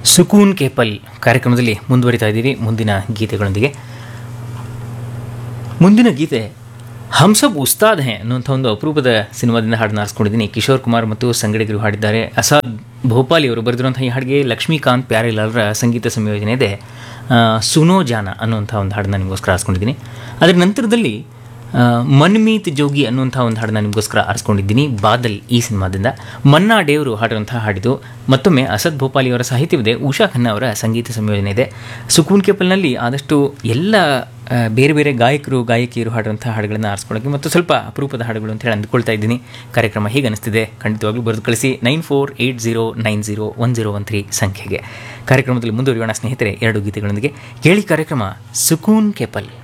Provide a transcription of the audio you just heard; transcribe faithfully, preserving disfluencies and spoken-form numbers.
ಸುಕೂನ್ capable ಕಾರ್ಯಕ್ರಮದಲ್ಲಿ ಮುಂದುವರಿತಾ ಇದ್ದೀವಿ ಮುಂದಿನ ಗೀತೆಗಳೊಂದಿಗೆ. ಮುಂದಿನ ಗೀತೆ ಹಮ್ಸಬ್ ಉಸ್ತಾದ್ ಹೇ ಅನ್ನುವಂಥ ಒಂದು ಅಪರೂಪದ ಸಿನಿಮಾದಿಂದ ಹಾಡನ್ನು ಆರಿಸ್ಕೊಂಡಿದ್ದೀನಿ. ಕಿಶೋರ್ ಕುಮಾರ್ ಮತ್ತು ಸಂಗಡಿಗರು ಹಾಡಿದ್ದಾರೆ. ಅಸಾದ್ ಭೋಪಾಲಿ ಅವರು ಬರೆದಿರುವಂಥ ಈ ಹಾಡಿಗೆ ಲಕ್ಷ್ಮೀಕಾಂತ್ ಪ್ಯಾರೇಲಾಲ್ರ ಸಂಗೀತ ಸಂಯೋಜನೆ ಇದೆ. ಸುನೋ ಜಾನ ಅನ್ನುವಂಥ ಒಂದು ಹಾಡನ್ನು ನಿಮಗೋಸ್ಕರ ಆರಿಸ್ಕೊಂಡಿದ್ದೀನಿ. ಅದರ ನಂತರದಲ್ಲಿ ಮನ್ಮೀತ್ ಜೋಗಿ ಅನ್ನುವಂಥ ಒಂದು ಹಾಡನ್ನು ನಿಮಗೋಸ್ಕರ ಆರಿಸ್ಕೊಂಡಿದ್ದೀನಿ ಬಾದಲ್ ಈ ಸಿನಿಮಾದಿಂದ. ಮನ್ನಾ ಡೇವರು ಹಾಡಿರುವಂಥ ಹಾಡಿದು. ಮತ್ತೊಮ್ಮೆ ಅಸದ್ ಭೋಪಾಲಿ ಅವರ ಸಾಹಿತ್ಯವಿದೆ, ಉಷಾ ಖನ್ನಾ ಅವರ ಸಂಗೀತ ಸಂಯೋಜನೆ ಇದೆ. ಸುಕೂನ್ ಕೇಪಲ್ನಲ್ಲಿ ಆದಷ್ಟು ಎಲ್ಲ ಬೇರೆ ಬೇರೆ ಗಾಯಕರು ಗಾಯಕಿಯರು ಹಾಡುವಂಥ ಹಾಡುಗಳನ್ನು ಆರಿಸ್ಕೊಳ್ಳೋಕ್ಕೆ ಮತ್ತು ಸ್ವಲ್ಪ ಅಪರೂಪದ ಹಾಡುಗಳು ಅಂತ ಹೇಳಿ ಅಂದ್ಕೊಳ್ತಾ ಇದ್ದೀನಿ. ಕಾರ್ಯಕ್ರಮ ಹೇಗೆ ಅನಿಸ್ತಿದೆ ಖಂಡಿತವಾಗ್ಲೂ ಬರೆದು ಕಳಿಸಿ nine four eight zero nine zero one zero one three ಸಂಖ್ಯೆಗೆ. ಕಾರ್ಯಕ್ರಮದಲ್ಲಿ ಮುಂದುವರಿಯೋಣ ಸ್ನೇಹಿತರೆ ಎರಡು ಗೀತೆಗಳೊಂದಿಗೆ. ಕೇಳಿ ಕಾರ್ಯಕ್ರಮ ಸುಕೂನ್ ಕೇಪಲ್.